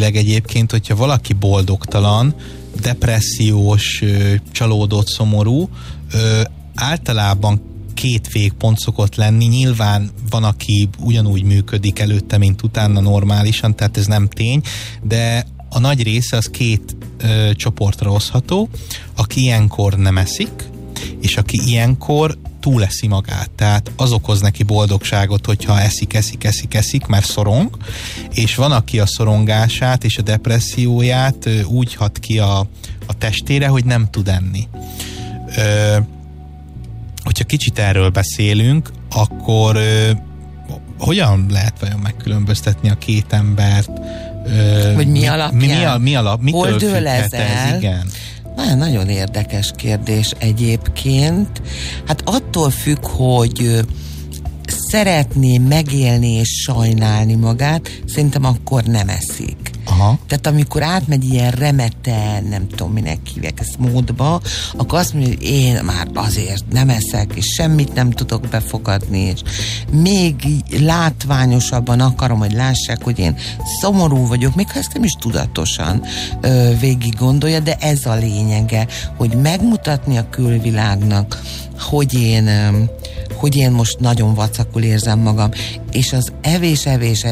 pszichológiailag egyébként, hogyha valaki boldogtalan, depressziós, csalódott, szomorú, általában 2 végpont szokott lenni. Nyilván van, aki ugyanúgy működik előtte, mint utána normálisan, tehát ez nem tény, de a nagy része az 2 csoportra osztható, aki ilyenkor nem eszik, és aki ilyenkor túleszi magát, tehát az okoz neki boldogságot, hogyha eszik, mert szorong, és van, aki a szorongását és a depresszióját úgy hat ki a testére, hogy nem tud enni. Hogyha kicsit erről beszélünk, akkor hogyan lehet vajon megkülönböztetni a 2 embert? Vagy mi alapján? Mitől függhet ez? Igen. Nagyon érdekes kérdés egyébként. Hát attól függ, hogy szeretné megélni és sajnálni magát, szerintem akkor nem eszik. Aha. Tehát amikor átmegy ilyen remete, nem tudom minek hívják ezt módba, akkor azt mondja, hogy én már azért nem eszek, és semmit nem tudok befogadni, és még látványosabban akarom, hogy lássák, hogy én szomorú vagyok, még ha ezt nem is tudatosan végig gondolja, de ez a lényege, hogy megmutatni a külvilágnak, hogy én most nagyon vacakul érzem magam, és az evés,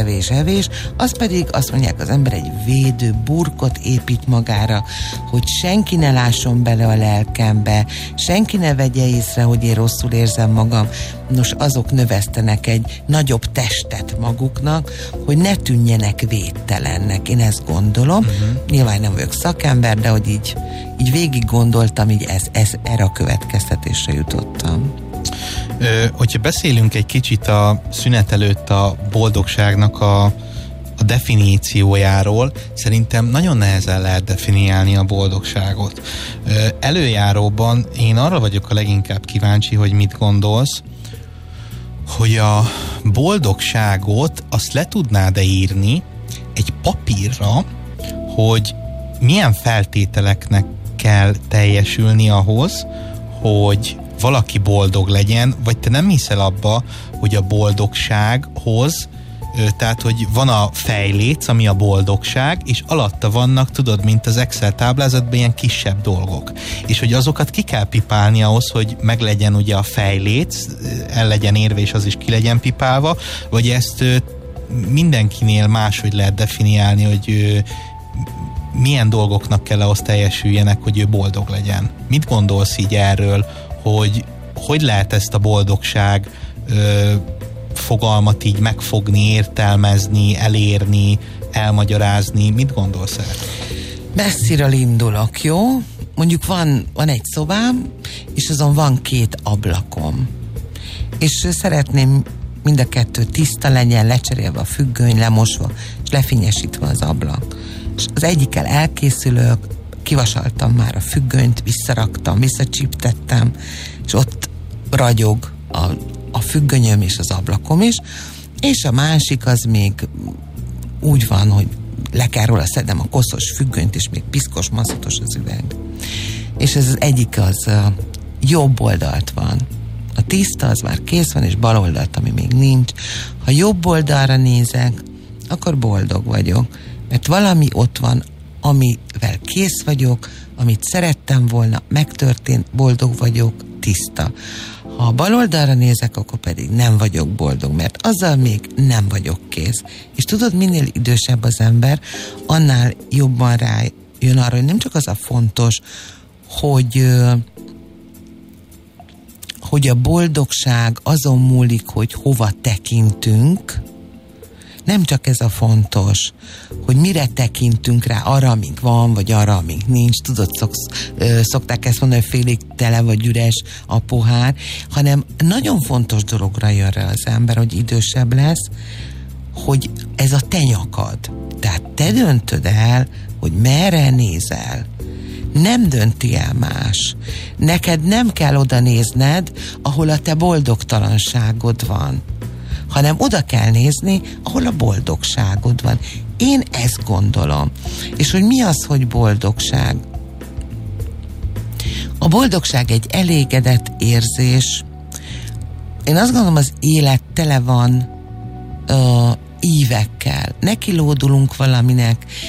az pedig azt mondják, az ember egy védő burkot épít magára, hogy senki ne lásson bele a lelkembe, senki ne vegye észre, hogy én rosszul érzem magam. Nos, azok növesztenek egy nagyobb testet maguknak, hogy ne tűnjenek védtelennek. Én ezt gondolom. Nyilván nem vagyok szakember, de hogy így végig gondoltam, így erre a következtetésre jutottam. Hogyha beszélünk egy kicsit a szünet előtt a boldogságnak a definíciójáról, szerintem nagyon nehezen lehet definiálni a boldogságot. Előjáróban én arra vagyok a leginkább kíváncsi, hogy mit gondolsz, hogy a boldogságot azt le tudnád-e írni egy papírra, hogy milyen feltételeknek kell teljesülni ahhoz, hogy valaki boldog legyen, vagy te nem hiszel abba, hogy a boldogsághoz, tehát, hogy van a fejléc, ami a boldogság, és alatta vannak, tudod, mint az Excel táblázatban ilyen kisebb dolgok. És hogy azokat ki kell pipálni ahhoz, hogy meglegyen ugye a fejléc, el legyen érve, és az is ki legyen pipálva, vagy ezt mindenkinél máshogy lehet definiálni, hogy milyen dolgoknak kell ahhoz teljesüljenek, hogy ő boldog legyen. Mit gondolsz így erről, hogy lehet ezt a boldogság fogalmat így megfogni, értelmezni, elérni, elmagyarázni? Mit gondolsz el? Messziről indulok, jó? Mondjuk van egy szobám, és azon van 2 ablakom. És szeretném mind a 2 tiszta legyen, lecserélve a függöny, lemosva, és lefényesítve az ablak. És az egyikkel elkészülök, kivasaltam már a függönyt, visszaraktam, visszacsíptettem, és ott ragyog a függönyöm és az ablakom is, és a másik az még úgy van, hogy le kell róla szednem a koszos függönyt, és még piszkos, mazatos az üveg. És ez az egyik az jobb oldalt van. A tiszta az már kész van, és bal oldalt, ami még nincs. Ha jobb oldalra nézek, akkor boldog vagyok, mert valami ott van, amivel kész vagyok, amit szerettem volna, megtörtént, boldog vagyok, tiszta. Ha a bal oldalra nézek, akkor pedig nem vagyok boldog, mert azzal még nem vagyok kész. És tudod, minél idősebb az ember, annál jobban rájön arra, hogy nem csak az a fontos, hogy a boldogság azon múlik, hogy hova tekintünk. Nem csak ez a fontos, hogy mire tekintünk rá, arra, amink van, vagy arra, amink nincs. Tudod, szokták ezt mondani, hogy félig tele vagy üres a pohár, hanem nagyon fontos dologra jön rá az ember, hogy idősebb lesz, hogy ez a te nyakad. Tehát te döntöd el, hogy merre nézel. Nem dönti el más. Neked nem kell oda nézned, ahol a te boldogtalanságod van, hanem oda kell nézni, ahol a boldogságod van. Én ezt gondolom. És hogy mi az, hogy boldogság? A boldogság egy elégedett érzés. Én azt gondolom, az élet tele van ívekkel. Nekilódulunk valaminek,